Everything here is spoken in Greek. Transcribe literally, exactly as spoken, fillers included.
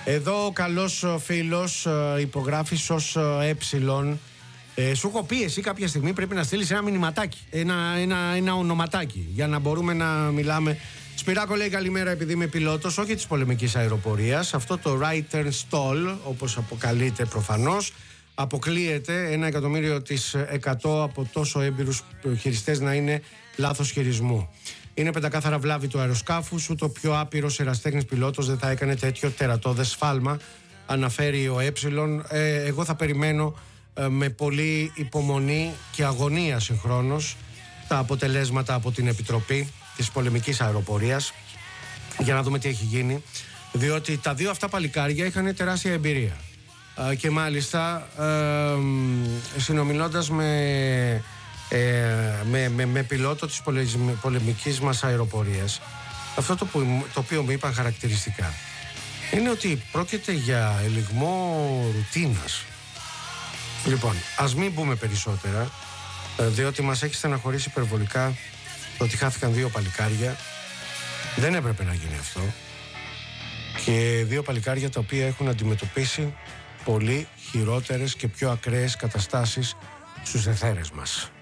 Εδώ ο καλός φίλος υπογράφεις ως ε. Ε, σου έχω πει εσύ κάποια στιγμή πρέπει να στείλεις ένα μηνυματάκι, ένα, ένα, ένα ονοματάκι για να μπορούμε να μιλάμε. Σπυράκο λέει καλημέρα, επειδή είμαι πιλότος, όχι της πολεμικής αεροπορίας. Αυτό το right turn stall, όπως αποκαλείται προφανώς, αποκλείεται ένα εκατομμύριο της εκατό από τόσο έμπειρους χειριστές να είναι λάθος χειρισμού. Είναι πεντακάθαρα βλάβη του αεροσκάφους, ούτε ο πιο άπειρος εραστέχνης πιλότος δεν θα έκανε τέτοιο τερατώδες σφάλμα, αναφέρει ο ε. ε εγώ θα περιμένω ε, με πολύ υπομονή και αγωνία συγχρόνως τα αποτελέσματα από την Επιτροπή της Πολεμικής Αεροπορίας για να δούμε τι έχει γίνει, διότι τα δύο αυτά παλικάρια είχαν τεράστια εμπειρία ε, και μάλιστα ε, συνομιλώντας με Ε, με, με, με πιλότο της πολεμικής μας αεροπορίας, αυτό το, που, το οποίο μου είπαν χαρακτηριστικά είναι ότι πρόκειται για ελιγμό ρουτίνας. Λοιπόν, ας μην πούμε περισσότερα, διότι μας έχει στεναχωρήσει υπερβολικά το ότι χάθηκαν δύο παλικάρια. Δεν έπρεπε να γίνει αυτό, και δύο παλικάρια τα οποία έχουν αντιμετωπίσει πολύ χειρότερες και πιο ακραίες καταστάσεις στους εθέρες μας.